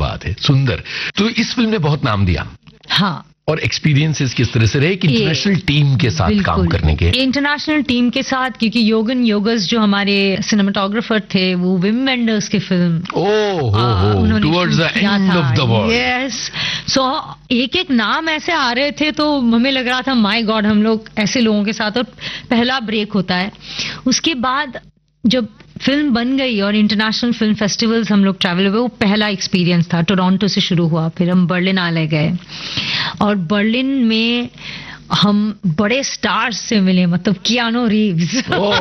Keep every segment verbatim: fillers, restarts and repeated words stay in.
बात है, सुंदर। तो इस फिल्म ने बहुत नाम दिया। हाँ। और एक्सपीरियंसेस किस तरह से रहे कि इंटरनेशनल टीम के साथ काम करने के? इंटरनेशनल टीम के साथ, क्योंकि योगन योगस जो हमारे सिनेमाटोग्राफर थे वो विम वेंडर्स की film oh towards the end of the world. Yes, सो एक एक नाम ऐसे आ रहे थे तो हमें लग रहा था माय गॉड हम लोग ऐसे लोगों के साथ। और पहला ब्रेक होता है, उसके बाद जब फिल्म बन गई और इंटरनेशनल फिल्म फेस्टिवल्स हम लोग ट्रैवल हुए, वो पहला एक्सपीरियंस था। टोरंटो से शुरू हुआ, फिर हम बर्लिन आले गए और बर्लिन में हम बड़े स्टार्स से मिले, मतलब कियानो रीव्स।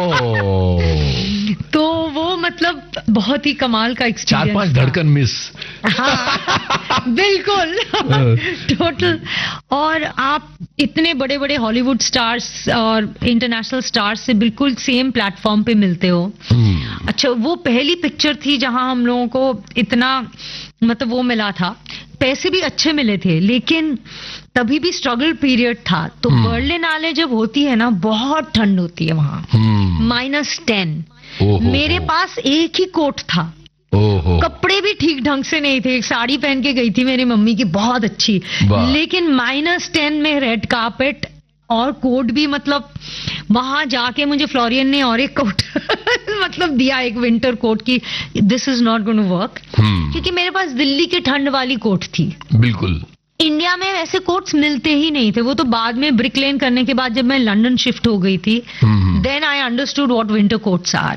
तो वो मतलब बहुत ही कमाल का एक्सपीरियंस। चार पांच धड़कन मिस। हाँ बिल्कुल टोटल। और आप इतने बड़े बड़े हॉलीवुड स्टार्स और इंटरनेशनल स्टार्स से बिल्कुल सेम प्लेटफॉर्म पे मिलते हो। hmm. अच्छा, वो पहली पिक्चर थी जहां हम लोगों को इतना मतलब वो मिला था। पैसे भी अच्छे मिले थे, लेकिन तभी भी स्ट्रगल पीरियड था। तो hmm. बर्लिन आले जब होती है ना, बहुत ठंड होती है वहां, माइनस टेन। मेरे पास एक ही कोट था, कपड़े भी ठीक ढंग से नहीं थे। एक साड़ी पहन के गई थी मेरी मम्मी की, बहुत अच्छी, लेकिन माइनस टेन में रेड कार्पेट और कोट भी, मतलब वहां जाके मुझे फ्लोरियन ने और एक कोट मतलब दिया, एक विंटर कोट की this is not going to work, क्योंकि मेरे पास दिल्ली की ठंड वाली कोट थी। बिल्कुल। इंडिया में ऐसे कोट्स मिलते ही नहीं थे। वो तो बाद में ब्रिक लेन करने के बाद जब मैं लंदन शिफ्ट हो गई थी, then I understood what winter quotes are.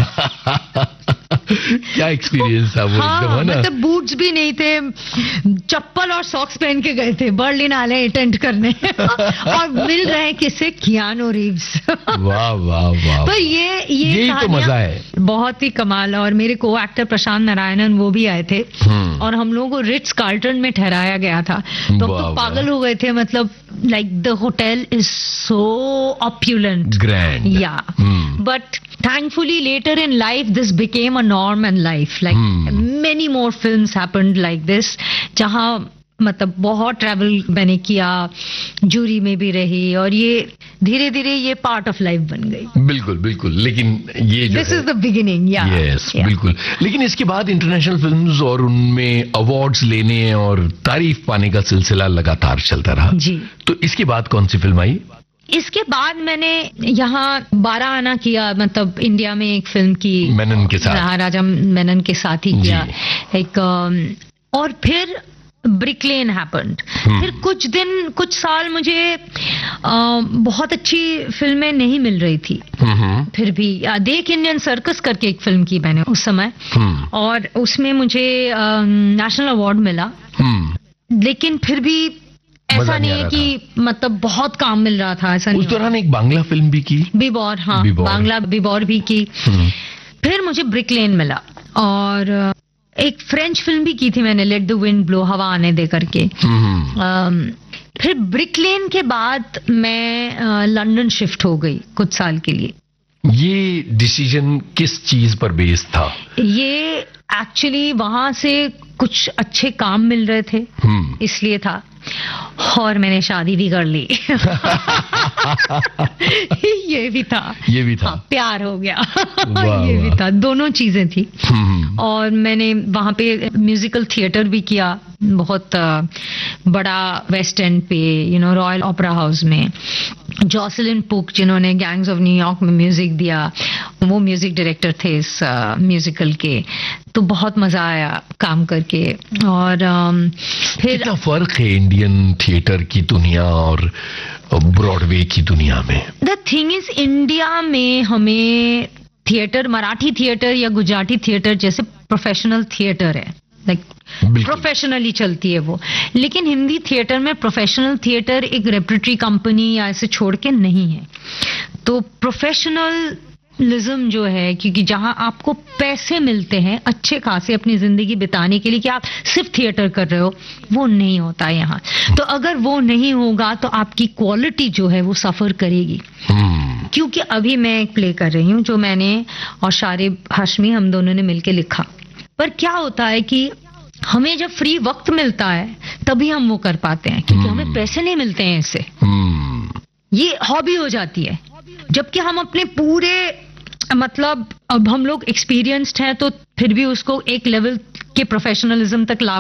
क्या एक्सपीरियंस था वो। हाँ, एकदम है ना? मतलब बूट्स भी नहीं थे, चप्पल और सॉक्स पहन के गए थे बर्लिन आले अटेंड करने और मिल रहे हैं किससे? Keanu Reeves. वाह वाह वाह। तो ये ये यही तो मजा है, बहुत ही कमाल। और मेरे को एक्टर प्रशांत नारायणन वो भी आए थे और हम लोगों को रिट्स कार्ल्टन में ठहराया गया था। तो हम तो पागल हो गए थे, मतलब like the hotel is so ऑप्युलेंट, grand. या but thankfully later in life this became a norm in life, like hmm. many more films happened like this, जहां मतलब बहुत ट्रैवल मैंने किया, जूरी में भी रही, और ये धीरे धीरे ये पार्ट ऑफ लाइफ बन गई। बिल्कुल बिल्कुल। लेकिन ये जो दिस इज द बिगिनिंग। या यस बिल्कुल। लेकिन इसके बाद इंटरनेशनल फिल्म्स और उनमें अवार्ड्स लेने और तारीफ पाने का सिलसिला लगातार चलता रहा जी। तो इसके बाद कौन सी फिल्म आई? इसके बाद मैंने यहाँ बारह आना किया, मतलब इंडिया में एक फिल्म की मेनन के साथ, महाराजा मेनन के साथ ही किया एक। और फिर ब्रिक लेन हैपेंड। फिर कुछ दिन कुछ साल मुझे आ, बहुत अच्छी फिल्में नहीं मिल रही थी। फिर भी देख इंडियन सर्कस करके एक फिल्म की मैंने उस समय, और उसमें मुझे नेशनल अवार्ड मिला। लेकिन फिर भी ऐसा नहीं है कि मतलब बहुत काम मिल रहा था, ऐसा नहीं। उस दौरान एक बांग्ला फिल्म भी की, बिबौर। हाँ, बांग्ला बिबौर भी की। फिर मुझे ब्रिक लेन मिला, और एक फ्रेंच फिल्म भी की थी मैंने, लेट द विंड ब्लो, हवा आने दे करके। फिर ब्रिक लेन के बाद मैं लंदन शिफ्ट हो गई कुछ साल के लिए। ये डिसीजन किस चीज पर बेस्ड था? ये एक्चुअली वहां से कुछ अच्छे काम मिल रहे थे, इसलिए था। और मैंने शादी भी कर ली। ये भी था, ये भी था। हाँ, प्यार हो गया। ये भी था, दोनों चीजें थी। और मैंने वहां पे म्यूजिकल थिएटर भी किया, बहुत बड़ा वेस्ट एंड पे, you know, royal opera house में। जॉसलिन पुक जिन्होंने गैंग्स ऑफ न्यूयॉर्क में म्यूजिक दिया, वो म्यूजिक डायरेक्टर थे इस म्यूजिकल के। तो बहुत मजा आया काम करके। और फिर कितना फर्क है इंडियन थिएटर की दुनिया और ब्रॉडवे की दुनिया में? द थिंग इज, इंडिया में हमें थिएटर, मराठी थिएटर या गुजराती थिएटर जैसे प्रोफेशनल थिएटर है, लाइक प्रोफेशनली चलती है वो। लेकिन हिंदी थिएटर में प्रोफेशनल थिएटर एक रेपरेटरी कंपनी या ऐसे छोड़ के नहीं है। तो प्रोफेशनलिज्म जो है, क्योंकि जहां आपको पैसे मिलते हैं अच्छे खासे अपनी जिंदगी बिताने के लिए, कि आप सिर्फ थिएटर कर रहे हो, वो नहीं होता है यहाँ। तो अगर वो नहीं होगा तो आपकी क्वालिटी जो है वो सफर करेगी। क्योंकि अभी मैं एक प्ले कर रही हूँ जो मैंने और शारिब हाशमी हम दोनों ने मिलकर लिखा। पर क्या होता है कि हमें जब फ्री वक्त मिलता है तभी हम वो कर पाते हैं, क्योंकि हमें पैसे नहीं मिलते हैं इससे। ये हॉबी हो जाती है। जबकि हम अपने पूरे, मतलब अब हम लोग एक्सपीरियंस्ड हैं तो फिर भी उसको एक लेवल के प्रोफेशनलिज्म तक ला